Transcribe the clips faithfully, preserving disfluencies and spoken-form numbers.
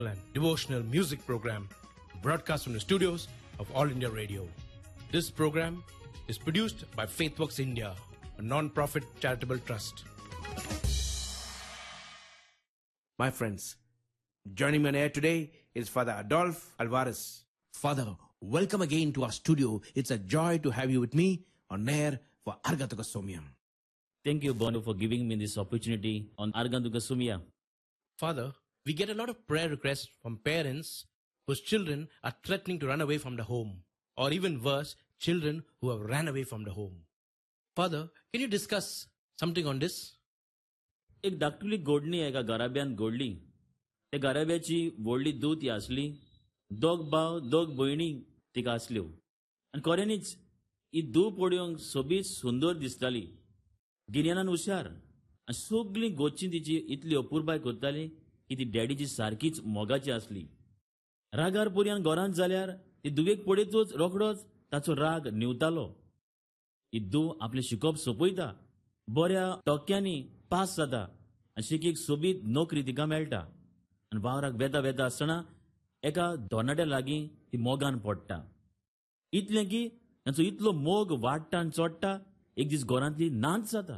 and devotional music program broadcast from the studios of All India Radio. This program is produced by Faithworks India, a non-profit charitable trust. My friends, joining me on air today is Father Adolf Alvarez. Father, welcome again to our studio. It's a joy to have you with me on air for Argantuka Somyam. Thank you, Bono, for giving me this opportunity on Argantuka Somya. Father, we get a lot of prayer requests from parents whose children are threatening to run away from the home, or even worse, children who have ran away from the home. Father, can you discuss something on this? एक धाकटुली गोडणी एका घराब्यान गोडली. त्या घराब्याची व्हडली दूत आसली. दोग भाव दोग भयणी तिका आसल्यो. आनी खऱ्यांनीच ही दू पळोवंक सोबीत सुंदर दिसताली. गिन्यानान हुशार आनी सगळी गोदची तिची इतली अपुरबाय करताली की ती डॅडीची सारखीच मोगाची आसली. रागार पर्यान घरांत जाल्यार ती दुवेक पळयतूच रोखडोच ताचो राग निवतालो. ही दू आपलें शिकप सोंपयता, बऱ्या टक्क्यांनी पास जाता आनी शिकीक सोबीत नोकरी तिका मेळटा. आनी वावराक वेता वेता आसतना एका दोनाट्या लागीं ती मोगान पडटा. इतलें की तांचो इतलो मोग वाडटा आनी चोडटा, एक दीस घरांतली नाच जाता.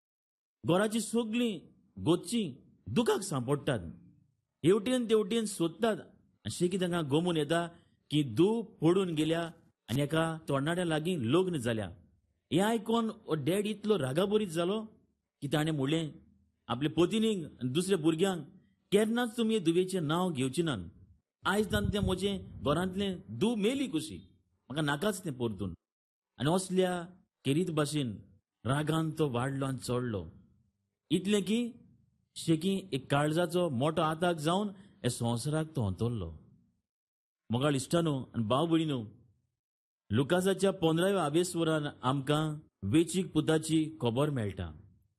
घराची सगळीं गोदची दुखाक सांपडटात. हेवटेन तेवटेन सोदतात आनी शेकी तांकां गमून येता की दू पडून गेल्या आनी एका तोंडाट्या लागीं लग्न जाल्या. हें आयकोन हो डॅड इतलो रागाबरीत जालो की ताणें म्हणलें आपल्या पत्नीक आनी दुसऱ्या भुरग्यांक, केन्नाच तुमी दुवेचें नांव घेवचें नात. आयज तें म्हजें घरांतलें दू मेली कशी, म्हाका नाकाच तें परतून. आनी असल्या केरीत भाशेन रागान तो वाडलो आनी चडलो. इतलें की शेकी एक काळजाचो मोठो आताक जावन हे संवसाराक तो अंतरलो. मोगाळ इश्टानो आनी भाव भयणीनो, लुकासाच्या पंदराव्या आवेस्वरान आमकां वेचीक पुताची खबर मेळटा.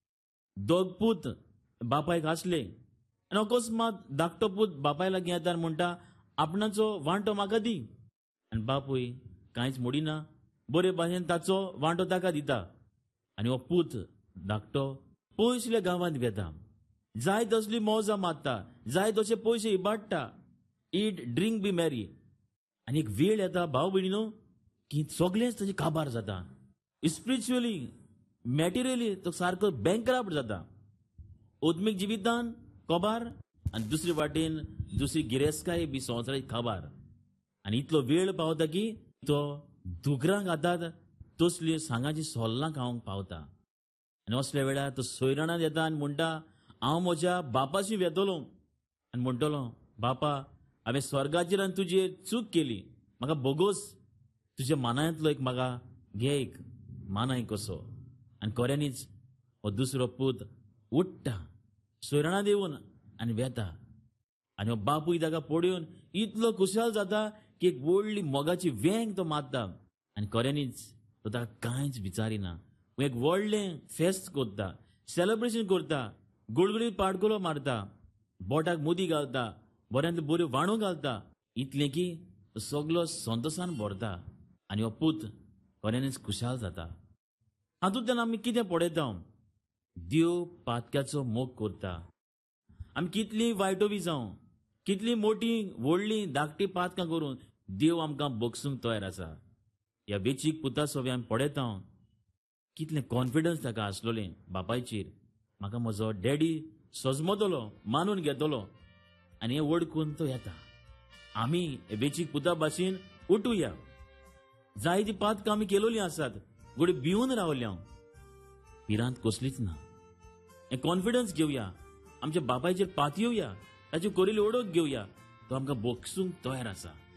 दोग पूत बापायक आसले आनी अकस्मात धाकटो पूत बापाय लागीं येता आनी म्हणटा, आपणाचो वांटो म्हाका दी. आनी बापूय कांयच मोडिना, बरे भाशेन ताचो वांटो ताका दिता. आनी हो पूत धाकटो पयसल्या गांवांत वेता. जाय तसली मौजा मारता, जाय तशे पयशे इबाडटा, ईट ड्रिंक बी मॅरी. आनी एक वेळ येता भाव भयणीनो की सगळेंच ताची काबार जाता. स्पिरिच्युअली, मॅटेरियली तो सारको बँकराप्ट जाता. ओत्मीक जिवितान काबार आनी दुसरे वाटेन दुसरी गिरेस्काय बी संवसाराची काबार. आनी इतलो वेळ पावता की तो दुकरांक आतात तसली सांगाची सोल्लां खावंक पावता. आनी असल्या वेळार तो सोयराणांत येता आनी म्हणटा, हांव म्हज्या बापाशी वेतलो आनी म्हणटलो, बापा, हांवें स्वर्गाचेर आनी तुजेर चूक केली, म्हाका बोगोस तुज्या मानांतलो एक म्हाका घे एक मानाय कसो. आनी खऱ्यांनीच हो दुसरो पूत उठ्ठा, सोयराणांत येवन आनी वेता. आनी हो बापूय ताका पळोवन इतलो खुशाल जाता की एक व्हडली मोगाची वेंग तो मारता. आनी खऱ्यांनीच तो ताका कांयच विचारिना. एक व्हडलें फेस्त करता, सेलेब्रेशन करता, गुळगुळीत पाडकोलो मारता, बोटाक मुदी घालता, बऱ्यांतल्यो बऱ्यो वाणू घालता. इतलें की तो सगलो संतोशान भरता. आनी हो पूत खऱ्यांनीच खुशाल जाता. हातूंतल्यान आमी कितें पळयता? देव पातक्याचो मोग करता. आमी कितलीं वायटोवी जावं, कितलीं मोठी व्हडलीं धाकटी पातकां करून देव आमकां बोगसूंक तयार आसा. ह्या वेचीक पुता सोबी आमी पळयता कितलें कॉन्फिडन्स ताका आसलोलें बापायचेर. म्हाका म्हजो डॅडी सजमतलो, मानून घेतलो. आनी हें वळखून तो येता. आमी हे वेचीक पुता भाशेन उठुया. जायतीं पातकां आमी केलोलीं आसात, घोडी भिवून रावल्या. पिरांत कसलीच ना. हें कॉन्फिडन्स घेवया, आमच्या बापायचेर पातयेवया, ताची कोरिल्ली ओळख घेवया. तो आमकां बोगसूंक तयार आसा.